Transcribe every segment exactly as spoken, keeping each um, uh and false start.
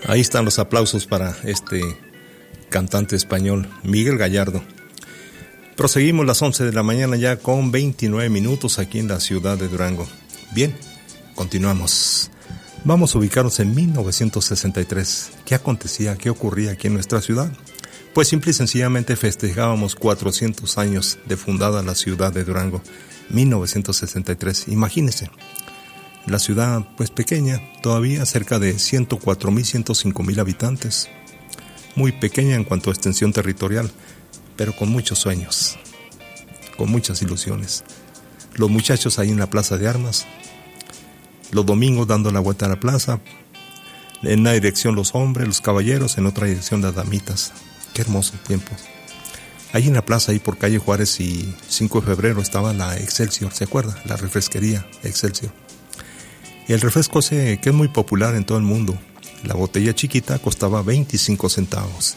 Ahí están los aplausos para este cantante español, Miguel Gallardo. Proseguimos las once de la mañana ya con veintinueve minutos aquí en la ciudad de Durango. Bien, continuamos. Vamos a ubicarnos en mil novecientos sesenta y tres. ¿Qué acontecía? ¿Qué ocurría aquí en nuestra ciudad? Pues simple y sencillamente festejábamos cuatrocientos años de fundada la ciudad de Durango. mil novecientos sesenta y tres. Imagínense. La ciudad, pues pequeña, todavía cerca de ciento cuatro mil, ciento cinco mil habitantes. Muy pequeña en cuanto a extensión territorial, pero con muchos sueños, con muchas ilusiones. Los muchachos ahí en la plaza de armas, los domingos dando la vuelta a la plaza, en una dirección los hombres, los caballeros, en otra dirección las damitas. Qué hermosos tiempos. Ahí en la plaza, ahí por calle Juárez y cinco de febrero, estaba la Excelsior, ¿se acuerda? La refresquería Excelsior. Y el refresco ese que es muy popular en todo el mundo, la botella chiquita costaba veinticinco centavos.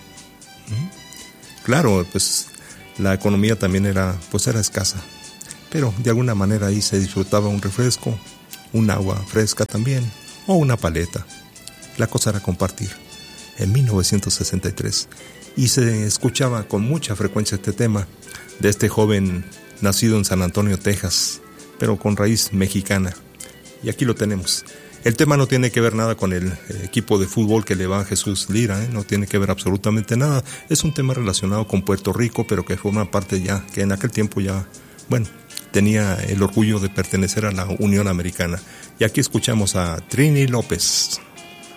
¿Mm? Claro, pues la economía también era, pues era escasa, pero de alguna manera ahí se disfrutaba un refresco, un agua fresca también, o una paleta. La cosa era compartir. En mil novecientos sesenta y tres, y se escuchaba con mucha frecuencia este tema de este joven nacido en San Antonio, Texas, pero con raíz mexicana. Y aquí lo tenemos. El tema no tiene que ver nada con el equipo de fútbol que le va a Jesús Lira, ¿eh? No tiene que ver absolutamente nada. Es un tema relacionado con Puerto Rico, pero que forma parte ya, que en aquel tiempo ya, bueno, tenía el orgullo de pertenecer a la Unión Americana. Y aquí escuchamos a Trini López.